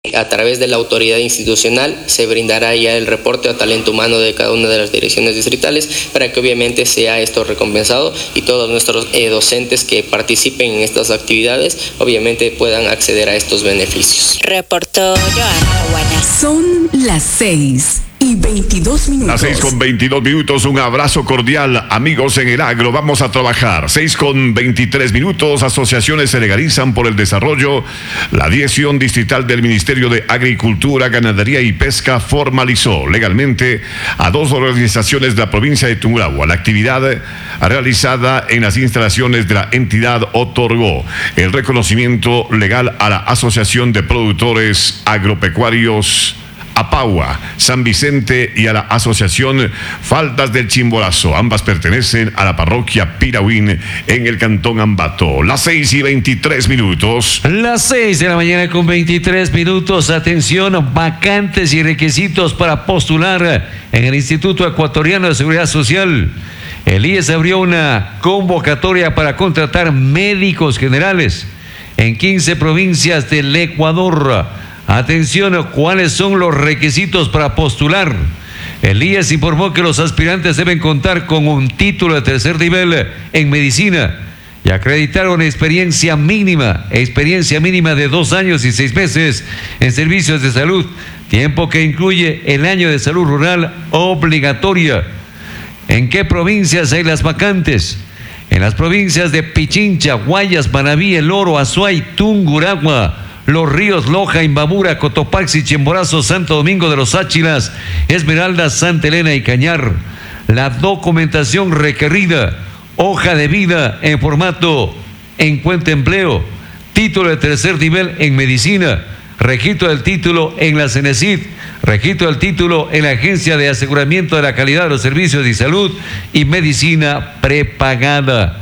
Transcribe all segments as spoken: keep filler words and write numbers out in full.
A través de la autoridad institucional se brindará ya el reporte a talento humano de cada una de las direcciones distritales para que obviamente sea esto recompensado y todos nuestros eh, docentes que participen en estas actividades obviamente puedan acceder a estos beneficios. Reportó Joana Buenas. Son las seis y veintidós minutos. Las seis con veintidós minutos, un abrazo cordial, amigos en el agro, vamos a trabajar. Seis con veintitrés minutos, asociaciones se legalizan por el desarrollo. La Dirección Distrital del Ministerio de Agricultura, Ganadería y Pesca formalizó legalmente a dos organizaciones de la provincia de Tungurahua. La actividad realizada en las instalaciones de la entidad otorgó el reconocimiento legal a la Asociación de Productores Agropecuarios APAUA, San Vicente, y a la Asociación Faldas del Chimborazo. Ambas pertenecen a la parroquia Pirahuín en el cantón Ambato. Las seis y veintitrés minutos. Las seis de la mañana con veintitrés minutos. Atención, vacantes y requisitos para postular en el Instituto Ecuatoriano de Seguridad Social. El I E S abrió una convocatoria para contratar médicos generales en quince provincias del Ecuador. Atención, ¿cuáles son los requisitos para postular? El I E S informó que los aspirantes deben contar con un título de tercer nivel en medicina y acreditar una experiencia mínima, experiencia mínima de dos años y seis meses en servicios de salud, tiempo que incluye el año de salud rural obligatoria. ¿En qué provincias hay las vacantes? En las provincias de Pichincha, Guayas, Manabí, El Oro, Azuay, Tungurahua, Los Ríos, Loja, Imbabura, Cotopaxi, Chimborazo, Santo Domingo de los Áchilas, Esmeraldas, Santa Elena y Cañar. La documentación requerida: hoja de vida en formato encuentra empleo, título de tercer nivel en medicina, registro del título en la CENESID, registro del título en la Agencia de Aseguramiento de la Calidad de los Servicios de Salud y medicina prepagada.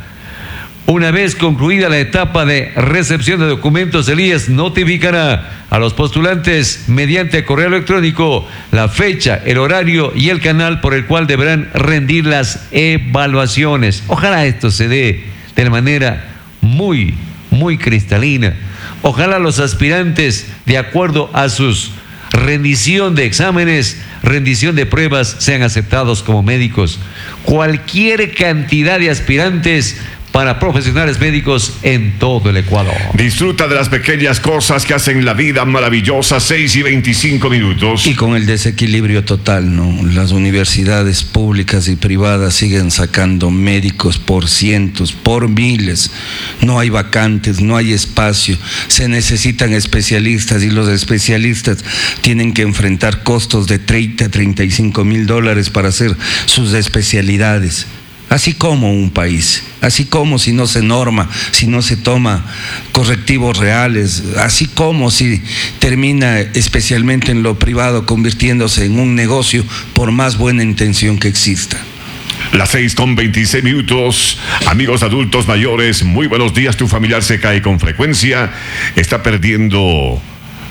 Una vez concluida la etapa de recepción de documentos, el I E S notificará a los postulantes mediante correo electrónico la fecha, el horario y el canal por el cual deberán rendir las evaluaciones. Ojalá esto se dé de manera muy, muy cristalina. Ojalá los aspirantes, de acuerdo a sus rendición de exámenes, rendición de pruebas, sean aceptados como médicos. Cualquier cantidad de aspirantes para profesionales médicos en todo el Ecuador. Disfruta de las pequeñas cosas que hacen la vida maravillosa. Seis y veinticinco minutos. Y con el desequilibrio total, ¿no? Las universidades públicas y privadas siguen sacando médicos por cientos, por miles. No hay vacantes, no hay espacio. Se necesitan especialistas y los especialistas tienen que enfrentar costos de treinta, treinta y cinco mil dólares para hacer sus especialidades. Así como un país, así como si no se norma, si no se toma correctivos reales, así como si termina especialmente en lo privado convirtiéndose en un negocio por más buena intención que exista. Las seis con veintiséis minutos. Amigos adultos mayores, muy buenos días. Tu familiar se cae con frecuencia, está perdiendo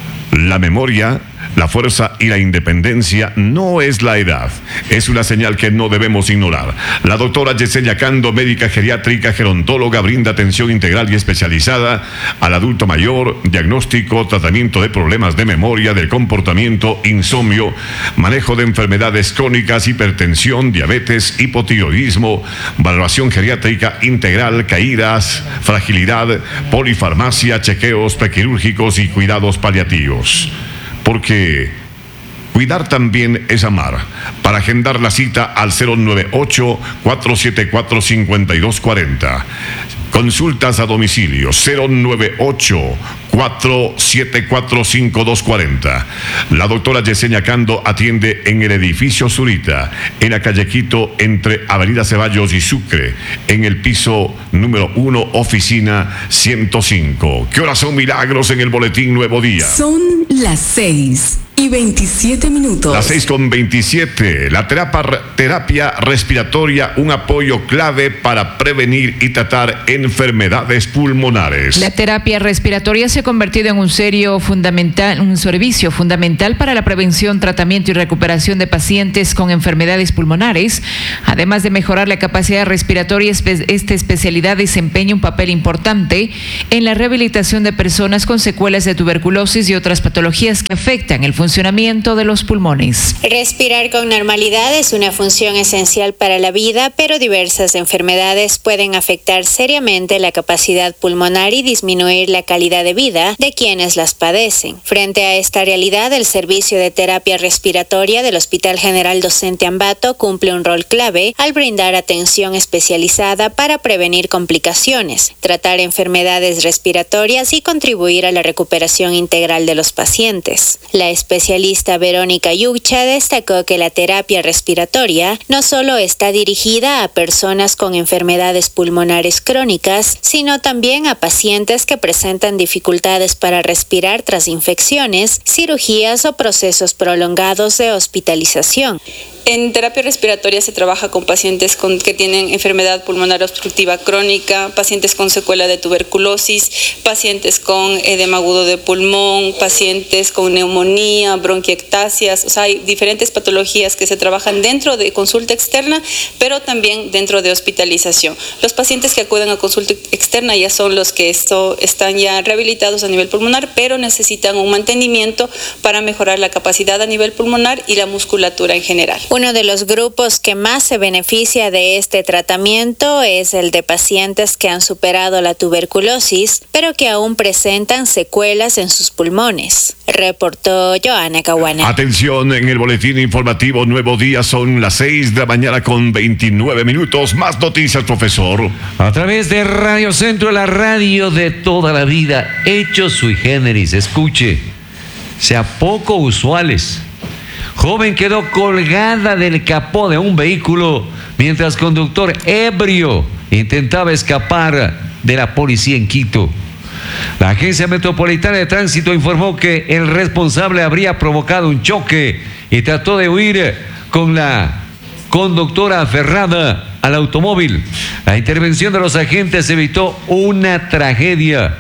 la memoria, la fuerza y la independencia. No es la edad, es una señal que no debemos ignorar. La doctora Yesenia Cando, médica geriátrica, gerontóloga, brinda atención integral y especializada al adulto mayor, diagnóstico, tratamiento de problemas de memoria, del comportamiento, insomnio, manejo de enfermedades crónicas, hipertensión, diabetes, hipotiroidismo, valoración geriátrica integral, caídas, fragilidad, polifarmacia, chequeos prequirúrgicos y cuidados paliativos. Porque cuidar también es amar. Para agendar la cita al cero nueve ocho, cuatro siete cuatro, cinco dos cuatro cero. Consultas a domicilio cero nueve ocho, cuatro siete cuatro, cinco dos cuatro cero. La doctora Yesenia Cando atiende en el edificio Zurita, en la calle Quito, entre Avenida Ceballos y Sucre, en el piso número uno, oficina ciento cinco. ¿Qué horas son milagros en el boletín Nuevo Día? Son las seis y veintisiete minutos. Las seis con veintisiete. La terapia, terapia respiratoria, un apoyo clave para prevenir y tratar enfermedades pulmonares. La terapia respiratoria se ha convertido en un serio fundamental, un servicio fundamental para la prevención, tratamiento y recuperación de pacientes con enfermedades pulmonares. Además de mejorar la capacidad respiratoria, esta especialidad desempeña un papel importante en la rehabilitación de personas con secuelas de tuberculosis y otras patologías que afectan el funcionamiento de los pulmones. Respirar con normalidad es una función esencial para la vida, pero diversas enfermedades pueden afectar seriamente la capacidad pulmonar y disminuir la calidad de vida de quienes las padecen. Frente a esta realidad, el servicio de terapia respiratoria del Hospital General Docente Ambato cumple un rol clave al brindar atención especializada para prevenir complicaciones, tratar enfermedades respiratorias y contribuir a la recuperación integral de los pacientes. La especialista Verónica Yucha destacó que la terapia respiratoria no solo está dirigida a personas con enfermedades pulmonares crónicas, sino también a pacientes que presentan dificultades para respirar tras infecciones, cirugías o procesos prolongados de hospitalización. En terapia respiratoria se trabaja con pacientes con, que tienen enfermedad pulmonar obstructiva crónica, pacientes con secuela de tuberculosis, pacientes con edema agudo de pulmón, pacientes con neumonía, bronquiectasias. O sea, hay diferentes patologías que se trabajan dentro de consulta externa, pero también dentro de hospitalización. Los pacientes que acuden a consulta externa ya son los que esto, están ya rehabilitados a nivel pulmonar, pero necesitan un mantenimiento para mejorar la capacidad a nivel pulmonar y la musculatura en general. Uno de los grupos que más se beneficia de este tratamiento es el de pacientes que han superado la tuberculosis, pero que aún presentan secuelas en sus pulmones. Reportó Joana Caguana. Atención, en el boletín informativo Nuevo Día son las seis de la mañana con veintinueve minutos. Más noticias, profesor. A través de Radio Centro, la radio de toda la vida, hechos sui generis. Escuche, sea poco usuales. Joven quedó colgada del capó de un vehículo mientras conductor ebrio intentaba escapar de la policía en Quito. La Agencia Metropolitana de Tránsito informó que el responsable habría provocado un choque y trató de huir con la conductora aferrada al automóvil. La intervención de los agentes evitó una tragedia.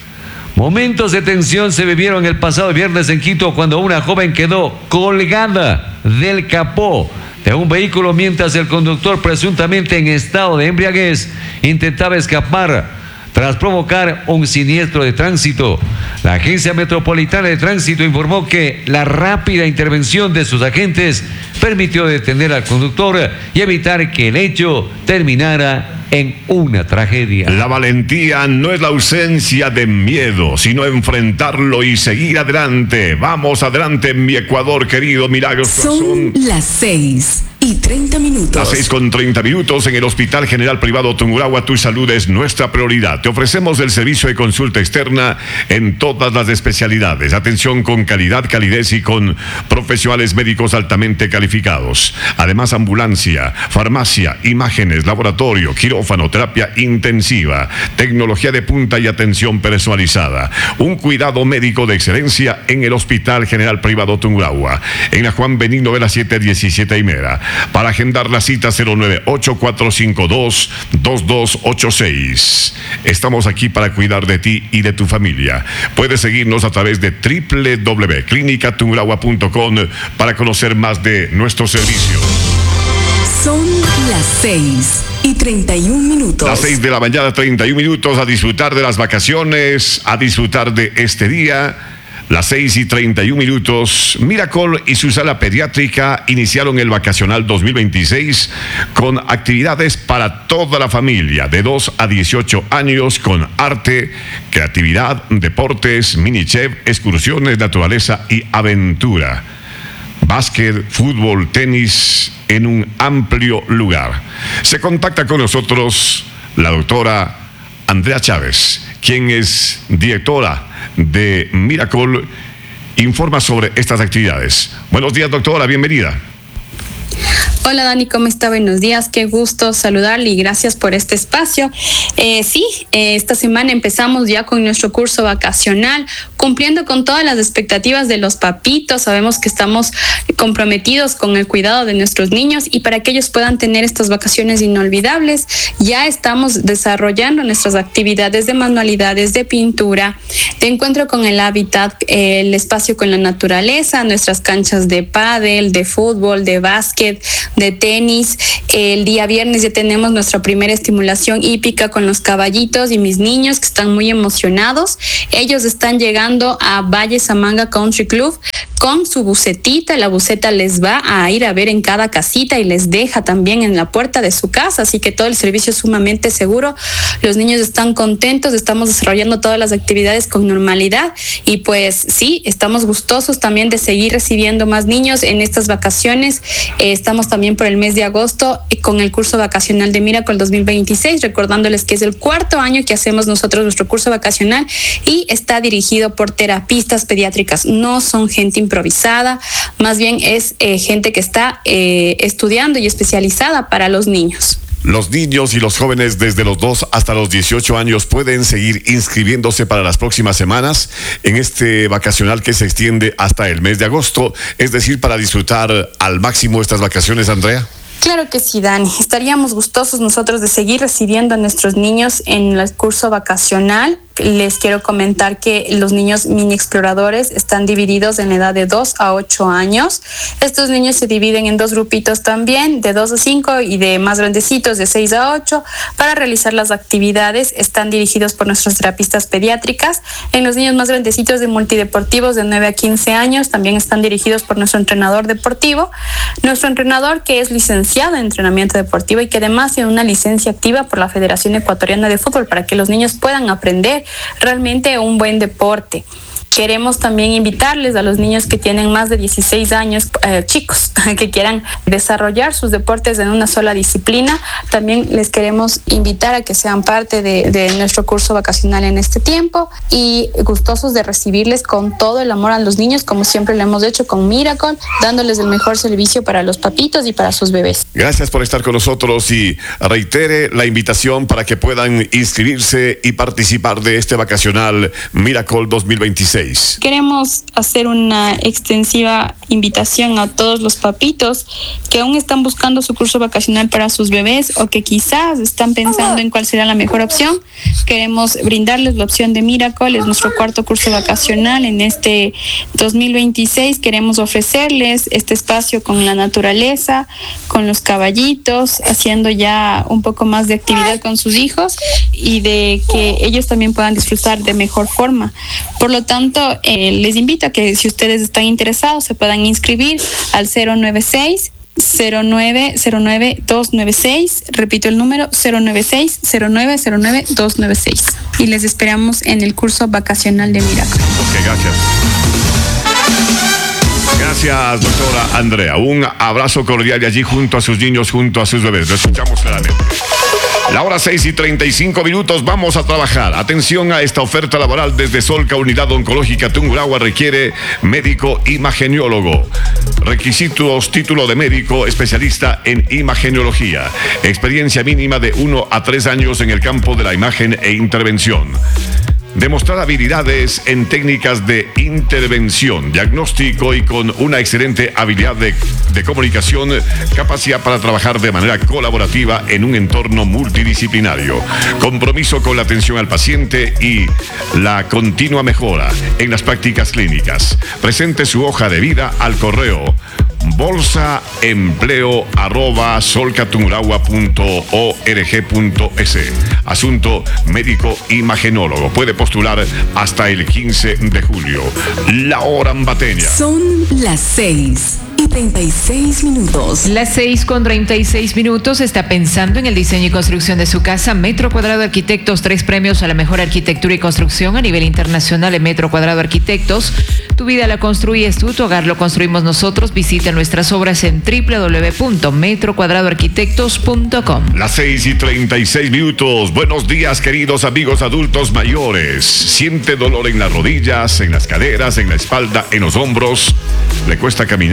Momentos de tensión se vivieron el pasado viernes en Quito cuando una joven quedó colgada del capó de un vehículo mientras el conductor, presuntamente en estado de embriaguez, intentaba escapar tras provocar un siniestro de tránsito. La Agencia Metropolitana de Tránsito informó que la rápida intervención de sus agentes permitió detener al conductor y evitar que el hecho terminara en una tragedia. La valentía no es la ausencia de miedo, sino enfrentarlo y seguir adelante. Vamos adelante, mi Ecuador querido. Milagros. Son las seis y treinta minutos. Las seis con treinta minutos en el Hospital General Privado Tungurahua. Tu salud es nuestra prioridad. Te ofrecemos el servicio de consulta externa en todas las especialidades. Atención con calidad, calidez y con profesionales médicos altamente calificados. Además, ambulancia, farmacia, imágenes, laboratorio, quirófano, terapia intensiva, tecnología de punta y atención personalizada. Un cuidado médico de excelencia en el Hospital General Privado Tungurahua. En la Juan Benigno de la siete diecisiete Aimera. Para agendar la cita cero nueve ocho cuatro cinco dos dos dos ocho seis. Estamos aquí para cuidar de ti y de tu familia. Puedes seguirnos a través de doble u doble u doble u punto clínica tungurahua punto com para conocer más de nuestro servicio. Son las seis y treinta y un minutos. Las seis de la mañana, treinta y un minutos, a disfrutar de las vacaciones, a disfrutar de este día. Las seis y treinta y un minutos. Miracle y su sala pediátrica iniciaron el vacacional dos mil veintiséis con actividades para toda la familia de dos a dieciocho años con arte, creatividad, deportes, mini chef, excursiones, naturaleza y aventura. Básquet, fútbol, tenis en un amplio lugar. Se contacta con nosotros la doctora Andrea Chávez, quien es directora de Miracle, informa sobre estas actividades. Buenos días, doctora, bienvenida. Hola Dani, ¿cómo está? Buenos días, qué gusto saludarle y gracias por este espacio. Eh, sí, eh, esta semana empezamos ya con nuestro curso vacacional, cumpliendo con todas las expectativas de los papitos. Sabemos que estamos comprometidos con el cuidado de nuestros niños y para que ellos puedan tener estas vacaciones inolvidables, ya estamos desarrollando nuestras actividades de manualidades, de pintura, de encuentro con el hábitat, eh, el espacio con la naturaleza, nuestras canchas de pádel, de fútbol, de básquet, de tenis. El día viernes ya tenemos nuestra primera estimulación hípica con los caballitos y mis niños que están muy emocionados. Ellos están llegando a Valle Samanga Country Club con su bucetita. La buceta les va a ir a ver en cada casita y les deja también en la puerta de su casa, así que todo el servicio es sumamente seguro. Los niños están contentos, estamos desarrollando todas las actividades con normalidad y pues sí, estamos gustosos también de seguir recibiendo más niños en estas vacaciones. Eh, estamos también por el mes de agosto con el curso vacacional de Miracle dos mil veintiséis, recordándoles que es el cuarto año que hacemos nosotros nuestro curso vacacional y está dirigido por terapistas pediátricas. No son gente improvisada, más bien es eh, gente que está eh, estudiando y especializada para los niños. Los niños y los jóvenes desde los dos hasta los dieciocho años pueden seguir inscribiéndose para las próximas semanas en este vacacional que se extiende hasta el mes de agosto, es decir, para disfrutar al máximo estas vacaciones, Andrea. Claro que sí, Dani. Estaríamos gustosos nosotros de seguir recibiendo a nuestros niños en el curso vacacional. Les quiero comentar que los niños mini exploradores están divididos en la edad de dos a ocho años. Estos niños se dividen en dos grupitos también, de dos a cinco y de más grandecitos de seis a ocho, para realizar las actividades. Están dirigidos por nuestras terapistas pediátricas. En los niños más grandecitos de multideportivos de nueve a quince años también están dirigidos por nuestro entrenador deportivo. Nuestro entrenador que es licenciado en entrenamiento deportivo y que además tiene una licencia activa por la Federación Ecuatoriana de Fútbol para que los niños puedan aprender realmente un buen deporte. Queremos también invitarles a los niños que tienen más de dieciséis años, eh, chicos, que quieran desarrollar sus deportes en una sola disciplina. También les queremos invitar a que sean parte de, de nuestro curso vacacional en este tiempo y gustosos de recibirles con todo el amor a los niños, como siempre lo hemos hecho con Miracle, dándoles el mejor servicio para los papitos y para sus bebés. Gracias por estar con nosotros y reitere la invitación para que puedan inscribirse y participar de este vacacional Miracle dos mil veintiséis. Queremos hacer una extensiva invitación a todos los papitos que aún están buscando su curso vacacional para sus bebés o que quizás están pensando en cuál será la mejor opción. Queremos brindarles la opción de Miracle, es nuestro cuarto curso vacacional en este dos mil veintiséis. Queremos ofrecerles este espacio con la naturaleza, con los caballitos, haciendo ya un poco más de actividad con sus hijos y de que ellos también puedan disfrutar de mejor forma. Por lo tanto, eh, les invito a que si ustedes están interesados se puedan inscribir al cero nueve seis, cero nueve cero nueve, dos nueve seis, repito el número cero nueve seis, cero nueve cero nueve, dos nueve seis, y les esperamos en el curso vacacional de Miracle. Ok, gracias. Gracias, doctora Andrea. Un abrazo cordial y allí junto a sus niños, junto a sus bebés. Lo escuchamos claramente. La hora seis y treinta y cinco minutos, vamos a trabajar. Atención a esta oferta laboral desde Solca, Unidad Oncológica Tungurahua, requiere médico imageniólogo. Requisitos: título de médico, especialista en imagenología. Experiencia mínima de uno a tres años en el campo de la imagen e intervención. Demostrar habilidades en técnicas de intervención, diagnóstico y con una excelente habilidad de, de comunicación, capacidad para trabajar de manera colaborativa en un entorno multidisciplinario, compromiso con la atención al paciente y la continua mejora en las prácticas clínicas. Presente su hoja de vida al correo bolsaempleo arroba solcatungurahua punto org punto es. Asunto: médico imagenólogo. Puede postular hasta el quince de julio. La hora ambateña. Son las seis y treinta y seis minutos. Las seis con treinta y seis minutos. Está pensando en el diseño y construcción de su casa. Metro Cuadrado Arquitectos, tres premios a la mejor arquitectura y construcción a nivel internacional en Metro Cuadrado Arquitectos. Tu vida la construyes tú, tu hogar lo construimos nosotros. Visita nuestras obras en doble u doble u doble u punto metro cuadrado arquitectos punto com. Las seis y treinta y seis minutos. Buenos días, queridos amigos adultos mayores. ¿Siente dolor en las rodillas, en las caderas, en la espalda, en los hombros? ¿Le cuesta caminar, subir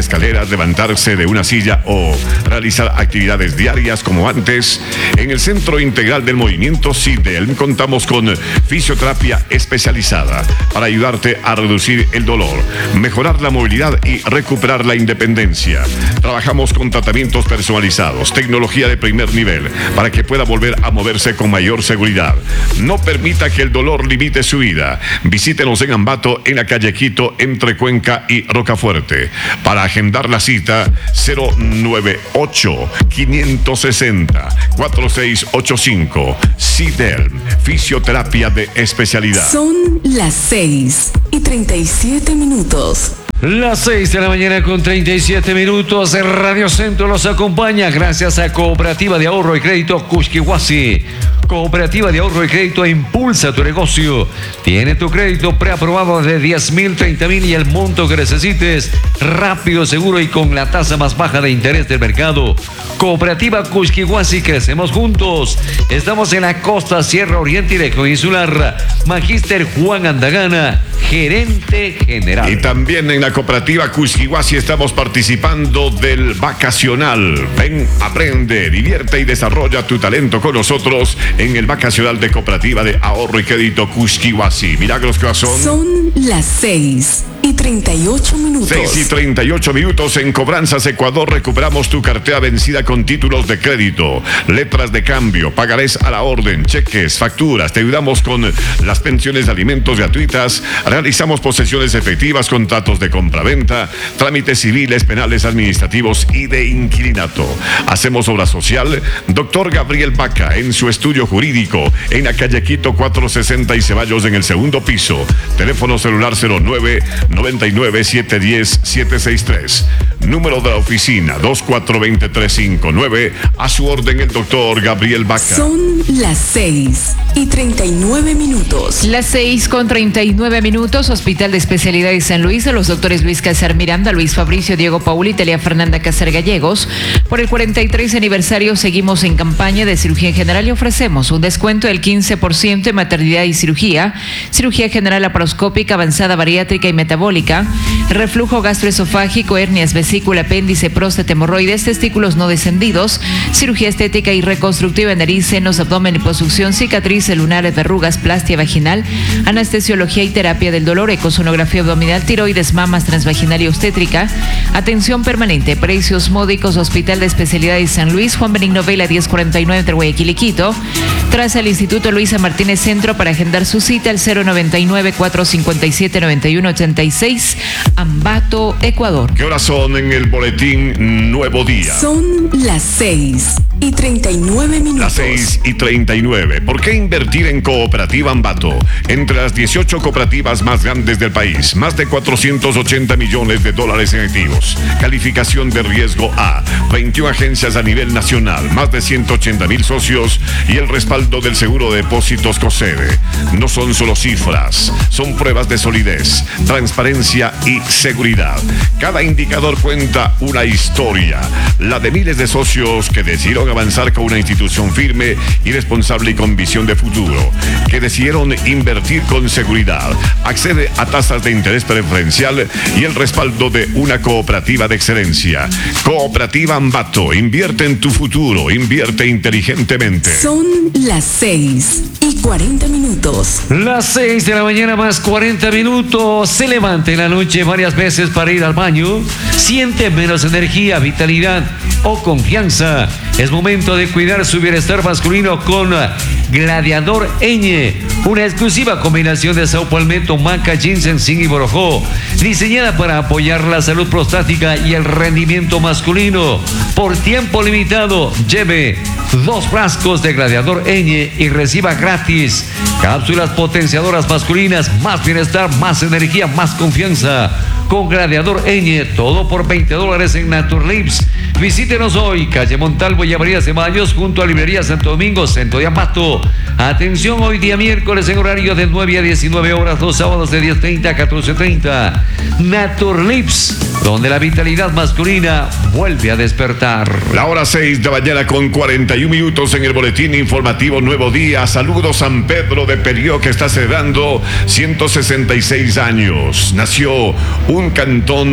escaleras, levantarse de una silla o realizar actividades diarias como antes. En el Centro Integral del Movimiento SIDELM contamos con fisioterapia especializada para ayudarte a reducir el dolor, mejorar la movilidad y recuperar la independencia. Trabajamos con tratamientos personalizados, tecnología de primer nivel para que pueda volver a moverse con mayor seguridad. No permita que el dolor limite su vida. Visítenos en Ambato, en la calle Quito, entre Cuenca y Rocafuerte. Para agendar la cita, cero nueve ocho, cinco seis cero, cuatro seis ocho cinco. SIDELM, fisioterapia de especialidad. Son las seis y treinta y siete minutos. Las seis de la mañana con treinta y siete minutos. Radio Centro los acompaña gracias a Cooperativa de Ahorro y Crédito Cusquihuasi. Cooperativa de Ahorro y Crédito impulsa tu negocio. Tiene tu crédito preaprobado de diez mil, treinta mil y el monto que necesites. Rápido, seguro y con la tasa más baja de interés del mercado. Cooperativa Cusquihuasi, crecemos juntos. Estamos en la costa, Sierra Oriente y Lejo Insular. Magíster Juan Andagana, gerente general. Y también en la Cooperativa Cusquihuasi estamos participando del vacacional. Ven, aprende, divierte y desarrolla tu talento con nosotros en el vacacional de Cooperativa de Ahorro y Crédito Cusquihuasi. Milagros Corazón. Son las seis y treinta y ocho minutos. seis y treinta y ocho minutos. En Cobranzas Ecuador recuperamos tu cartera vencida con títulos de crédito, letras de cambio, pagarés a la orden, cheques, facturas. Te ayudamos con las pensiones de alimentos gratuitas. Realizamos posesiones efectivas, contratos de compraventa, trámites civiles, penales, administrativos y de inquilinato. Hacemos obra social. Doctor Gabriel Vaca en su estudio jurídico en la calle Quito cuatrocientos sesenta y Ceballos en el segundo piso. Teléfono celular cero nueve, noventa y nueve, setecientos diez, setecientos sesenta y tres. Número de la oficina dos cuatro dos cero, tres cinco nueve. A su orden el doctor Gabriel Vaca. Son las seis y treinta y nueve minutos. Las seis con treinta y nueve minutos. Hospital de Especialidades San Luis, de los doctores Luis Cáceres Miranda, Luis Fabricio, Diego Paul y Telia Fernanda Cáceres Gallegos. Por el cuarenta y tres aniversario seguimos en campaña de cirugía en general y ofrecemos un descuento del quince por ciento en maternidad y cirugía, cirugía general laparoscópica, avanzada, bariátrica y metabólica, reflujo gastroesofágico, hernias, vesícula, apéndice, próstata, hemorroides, testículos no descendidos, cirugía estética y reconstructiva en nariz, senos, abdomen, liposucción, cicatrices lunares, verrugas, plastia vaginal, anestesiología y terapia del dolor, ecosonografía abdominal, tiroides, mamas, transvaginal y obstétrica, atención permanente, precios módicos. Hospital de Especialidades San Luis, Juan Benigno Vela diez cuarenta y nueve entre Guayaquil y Quito. Tras el Instituto Luisa Martínez Centro para agendar su cita al cero noventa y nueve, cuatrocientos cincuenta y siete, noventa y uno ochenta y seis, Ambato, Ecuador. ¿Qué horas son en el boletín Nuevo Día? Son las seis y treinta y nueve minutos. Las seis y treinta y nueve. ¿Por qué invertir en Cooperativa Ambato? Entre las dieciocho cooperativas más grandes del país, más de cuatrocientos ochenta millones de dólares en activos. Calificación de riesgo A, veintiuna agencias a nivel nacional, más de ciento ochenta mil socios y el respaldo del Seguro de Depósitos COSEDE. No son solo cifras, son pruebas de solidez, transparencia y seguridad. Cada indicador cuenta una historia, la de miles de socios que decidieron avanzar con una institución firme y responsable y con visión de futuro, que decidieron invertir con seguridad. Accede a tasas de interés preferencial y el respaldo de una cooperativa de excelencia. Cooperativa Ambato, invierte en tu futuro, invierte inteligentemente. Son las seis y cuarenta minutos. Las seis de la mañana más cuarenta minutos. Se levanta en la noche varias veces para ir al baño. Siente menos energía, vitalidad o confianza. Es momento de cuidar su bienestar masculino con Gladiador Eñe, una exclusiva combinación de saupo, palmetto, maca, ginseng, zinc y borojó, diseñada para apoyar la salud prostática y el rendimiento masculino. Por tiempo limitado, lleve dos frascos de Gladiador Eñe y reciba gratis cápsulas potenciadoras masculinas, más bienestar, más energía, más confianza. Con Gladiador Eñe, todo por veinte dólares en Naturlips. Visítenos hoy, calle Montalvo y Avenida Ceballos, junto a Librería Santo Domingo, centro de Ambato. Atención, hoy día miércoles en horario de nueve a diecinueve horas, los sábados de diez treinta a catorce treinta. Naturlips, donde la vitalidad masculina vuelve a despertar. La hora seis de la mañana con cuarenta y un minutos en el boletín informativo Nuevo Día. Saludos San Pedro de Perió, que está celebrando ciento sesenta y seis años. Nació un cantón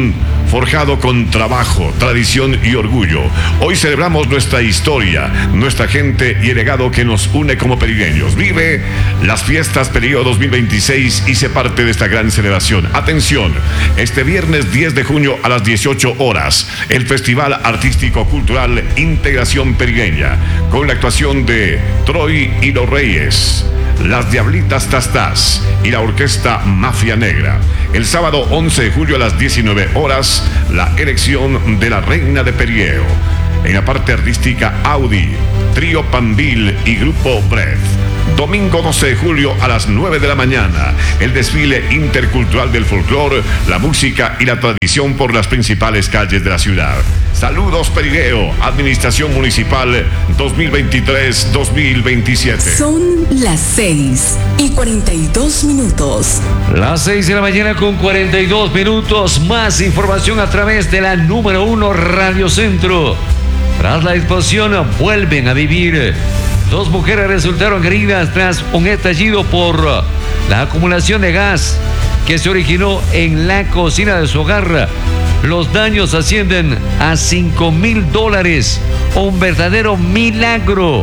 forjado con trabajo, tradición y orgullo. Hoy celebramos nuestra historia, nuestra gente y el legado que nos une como perigueños. Vive las fiestas Perío dos mil veintiséis y se parte de esta gran celebración. Atención, este viernes diez de junio a las dieciocho horas, el Festival Artístico Cultural Integración Perigueña, con la actuación de Troy y los Reyes, Las Diablitas Tastás y la Orquesta Mafia Negra. El sábado once de julio a las diecinueve horas, la elección de la Reina de Perieo. En la parte artística, Audi, Trío Pambil y Grupo Breath. Domingo doce de julio a las nueve de la mañana, el desfile intercultural del folclore, la música y la tradición por las principales calles de la ciudad. Saludos Perigueo, Administración Municipal dos mil veintitrés dos mil veintisiete. Son las seis y cuarenta y dos minutos. Las seis de la mañana con cuarenta y dos minutos. Más información a través de la número uno Radio Centro. Tras la explosión, vuelven a vivir. Dos mujeres resultaron heridas tras un estallido por la acumulación de gas que se originó en la cocina de su hogar. Los daños ascienden a cinco mil dólares. Un verdadero milagro.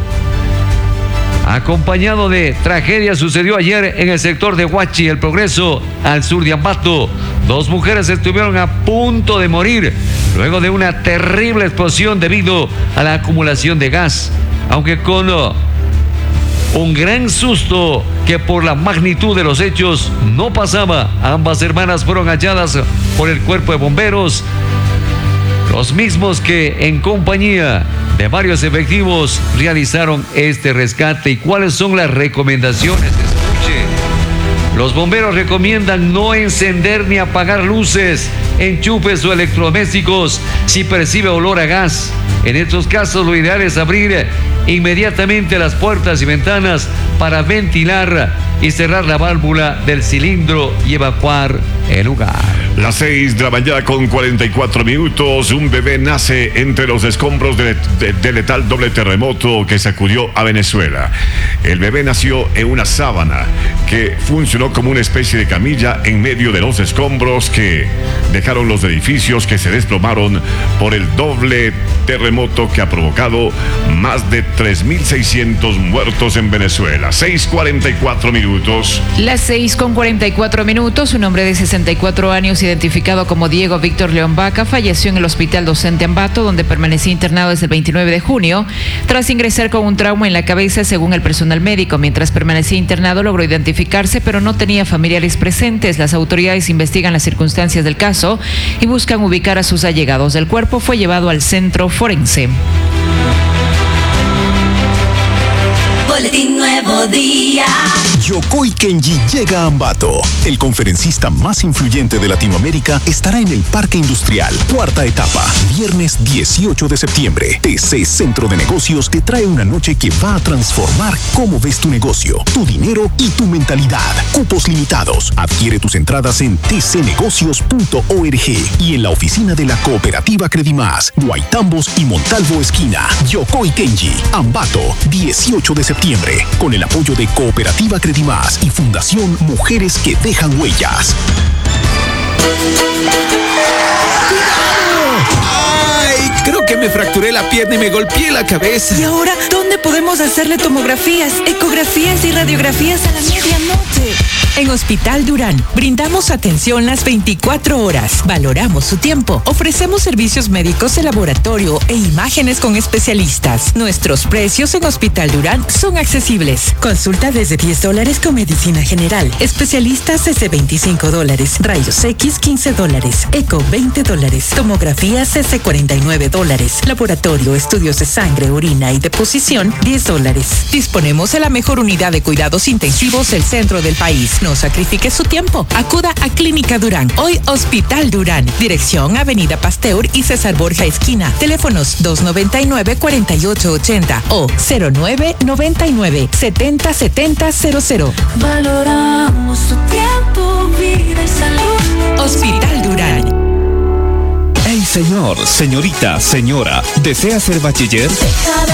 Acompañado de tragedia, sucedió ayer en el sector de Huachi, El Progreso, al sur de Ambato. Dos mujeres estuvieron a punto de morir luego de una terrible explosión debido a la acumulación de gas. Aunque con uh, un gran susto que por la magnitud de los hechos no pasaba, ambas hermanas fueron halladas por el cuerpo de bomberos, los mismos que en compañía de varios efectivos realizaron este rescate. ¿Y cuáles son las recomendaciones? Escuche. Los bomberos recomiendan no encender ni apagar luces, enchufes o electrodomésticos si percibe olor a gas. En estos casos, lo ideal es abrir inmediatamente las puertas y ventanas para ventilar y cerrar la válvula del cilindro y evacuar el lugar. Las seis de la mañana con cuarenta y cuatro minutos, un bebé nace entre los escombros del de, de letal doble terremoto que sacudió a Venezuela. El bebé nació en una sábana que funcionó como una especie de camilla en medio de los escombros que dejaron los edificios que se desplomaron por el doble terremoto que ha provocado más de tres mil seiscientos muertos en Venezuela. seis cuarenta y cuatro minutos. Las seis con cuarenta y cuatro minutos, un hombre de sesenta y cuatro años identificado como Diego Víctor León Vaca falleció en el Hospital Docente Ambato, donde permanecía internado desde el veintinueve de junio tras ingresar con un trauma en la cabeza, según el personal médico. Mientras permanecía internado logró identificarse, pero no tenía familiares presentes. Las autoridades investigan las circunstancias del caso y buscan ubicar a sus allegados. El cuerpo fue llevado al centro forense. Boletín Nuevo Día. Yokoi Kenji llega a Ambato. El conferencista más influyente de Latinoamérica estará en el Parque Industrial. Cuarta etapa, viernes dieciocho de septiembre. T C Centro de Negocios te trae una noche que va a transformar cómo ves tu negocio, tu dinero y tu mentalidad. Cupos limitados. Adquiere tus entradas en t c negocios punto org y en la oficina de la Cooperativa Credimás, Guaitambos y Montalvo Esquina. Yokoi Kenji, Ambato, dieciocho de septiembre, con el apoyo de Cooperativa Credimás y Fundación Mujeres que Dejan Huellas. ¡Ay! Creo que me fracturé la pierna y me golpeé la cabeza. ¿Y ahora dónde podemos hacerle tomografías, ecografías y radiografías a la medianoche? En Hospital Durán brindamos atención las veinticuatro horas, valoramos su tiempo, ofrecemos servicios médicos de laboratorio e imágenes con especialistas. Nuestros precios en Hospital Durán son accesibles. Consulta desde diez dólares con medicina general, especialistas desde veinticinco dólares, rayos X quince dólares, eco veinte dólares, tomografía C C cuarenta y nueve dólares, laboratorio, estudios de sangre, orina y deposición diez dólares. Disponemos de la mejor unidad de cuidados intensivos del centro del país. No sacrifique su tiempo. Acuda a Clínica Durán. Hoy Hospital Durán. Dirección Avenida Pasteur y César Borja Esquina. Teléfonos dos noventa y nueve, cuarenta y ocho ochenta o cero nueve noventa y nueve, setenta setenta cero cero. Valoramos tu tiempo, vida y salud. Hospital Durán. Hey señor, señorita, señora, ¿desea ser bachiller? Deja de